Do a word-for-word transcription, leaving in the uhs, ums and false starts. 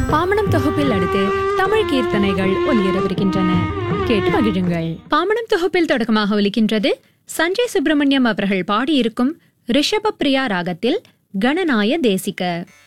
பாமணம் தொகுப்பில் அடுத்து தமிழ் கீர்த்தனைகள் ஒலியரவிருக்கின்றன. கேட்டு மகிழுங்கள். பாமணம் தொகுப்பில் தொடக்கமாக ஒலிக்கின்றது சஞ்சய் சுப்பிரமணியம் அவர்கள் பாடியிருக்கும் ரிஷப பிரியா ராகத்தில் கணநாய தேசிக.